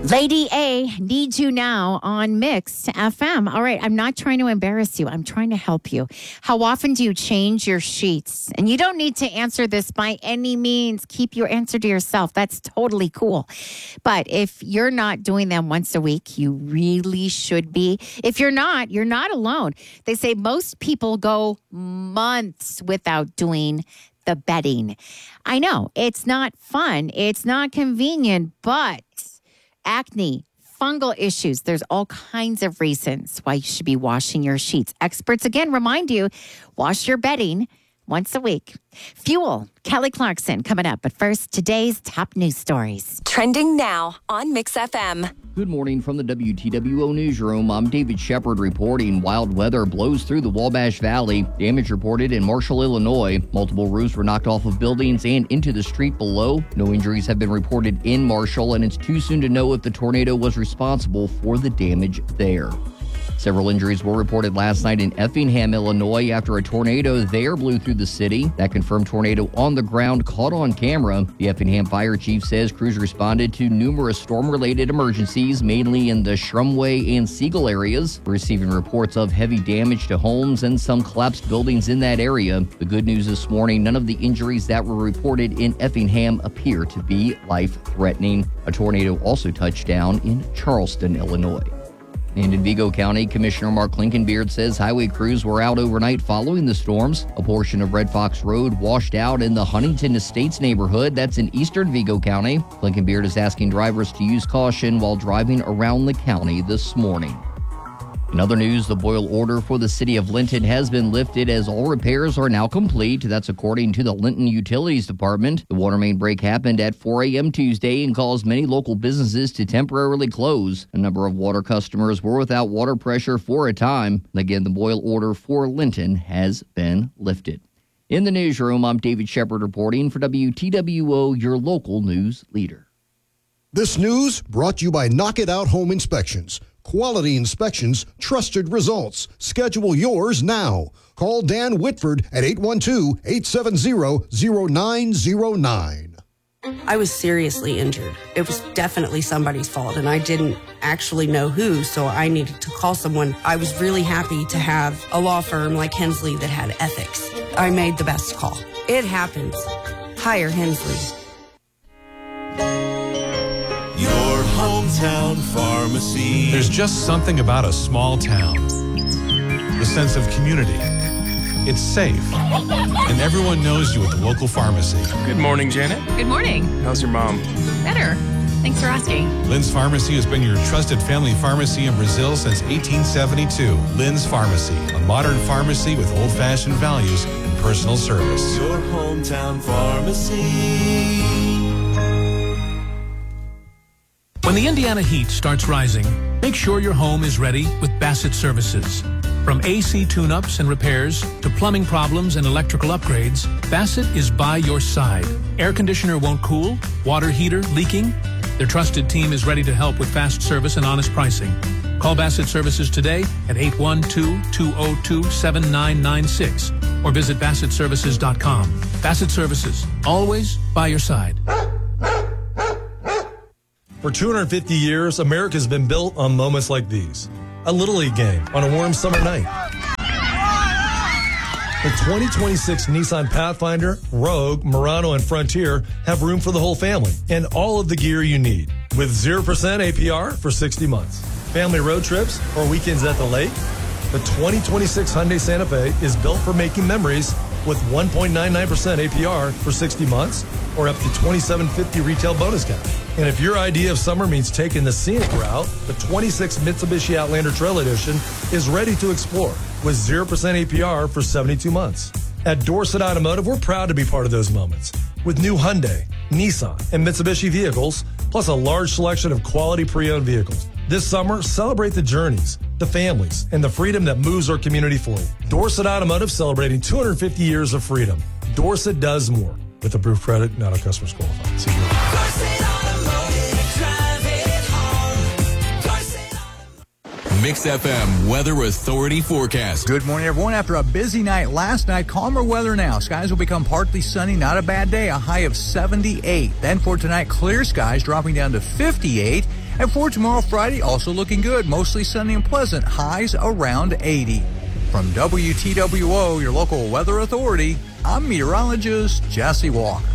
Lady A needs you now on Mix FM. All right, I'm not trying to embarrass you. I'm trying to help you. How often do you change your sheets? And you don't need to answer this by any means. Keep your answer to yourself. That's totally cool. But if you're not doing them once a week, you really should be. If you're not alone. They say most people go months without doing the bedding. I know, it's not fun. It's not convenient, but acne, fungal issues. There's all kinds of reasons why you should be washing your sheets. Experts, again, remind you, wash your bedding once a week. Fuel, Kelly Clarkson coming up. But first, today's top news stories. Trending now on Mix FM. Good morning from the WTWO newsroom. I'm David Shepard reporting. Wild weather blows through the Wabash Valley. Damage reported in Marshall, Illinois. Multiple roofs were knocked off of buildings and into the street below. No injuries have been reported in Marshall, and it's too soon to know if the tornado was responsible for the damage there. Several injuries were reported last night in Effingham, Illinois, after a tornado there blew through the city. That confirmed tornado on the ground caught on camera. The Effingham fire chief says crews responded to numerous storm-related emergencies, mainly in the Shrumway and Siegel areas, receiving reports of heavy damage to homes and some collapsed buildings in that area. The good news this morning, none of the injuries that were reported in Effingham appear to be life-threatening. A tornado also touched down in Charleston, Illinois. And in Vigo County, Commissioner Mark Lincolnbeard says highway crews were out overnight following the storms. A portion of Red Fox Road washed out in the Huntington Estates neighborhood. That's in eastern Vigo County. Lincolnbeard is asking drivers to use caution while driving around the county this morning. In other news, the boil order for the city of Linton has been lifted as all repairs are now complete. That's according to the Linton Utilities Department. The water main break happened at 4 a.m. Tuesday and caused many local businesses to temporarily close. A number of water customers were without water pressure for a time. Again, the boil order for Linton has been lifted. In the newsroom, I'm David Shepard reporting for WTWO, your local news leader. This news brought to you by Knock It Out Home Inspections. Quality inspections, trusted results. Schedule yours now. Call Dan Whitford at 812-870-0909. I was seriously injured. It was definitely somebody's fault, and I didn't actually know who, so I needed to call someone. I was really happy to have a law firm like Hensley that had ethics. I made the best call. It happens. Hire Hensley. Your hometown pharmacy. There's just something about a small town. The sense of community. It's safe. And everyone knows you at the local pharmacy. Good morning, Janet. Good morning. How's your mom? Better. Thanks for asking. Lynn's Pharmacy has been your trusted family pharmacy in Brazil since 1872. Lynn's Pharmacy, a modern pharmacy with old-fashioned values and personal service. Your hometown pharmacy. When the Indiana heat starts rising, make sure your home is ready with Bassett Services. From AC tune-ups and repairs to plumbing problems and electrical upgrades, Bassett is by your side. Air conditioner won't cool, water heater leaking. Their trusted team is ready to help with fast service and honest pricing. Call Bassett Services today at 812-202-7996 or visit BassettServices.com. Bassett Services, always by your side. For 250 years, America's been built on moments like these. A Little League game on a warm summer night. The 2026 Nissan Pathfinder, Rogue, Murano, and Frontier have room for the whole family and all of the gear you need. With 0% APR for 60 months. Family road trips or weekends at the lake? The 2026 Hyundai Santa Fe is built for making memories with 1.99% APR for 60 months or up to $2,750 retail bonus cash. And if your idea of summer means taking the scenic route, the 26 Mitsubishi Outlander Trail Edition is ready to explore with 0% APR for 72 months. At Dorset Automotive, we're proud to be part of those moments with new Hyundai, Nissan, and Mitsubishi vehicles, plus a large selection of quality pre-owned vehicles. This summer, celebrate the journeys, the families, and the freedom that moves our community forward. Dorset Automotive celebrating 250 years of freedom. Dorset does more. With approved credit, not all customers qualify. See you later. Mix FM Weather Authority forecast. Good morning, everyone. After a busy night last night, calmer weather now. Skies will become partly sunny. Not a bad day. A high of 78. Then for tonight, clear skies dropping down to 58. And for tomorrow, Friday, also looking good. Mostly sunny and pleasant. Highs around 80. From WTWO, your local weather authority, I'm meteorologist Jesse Walker.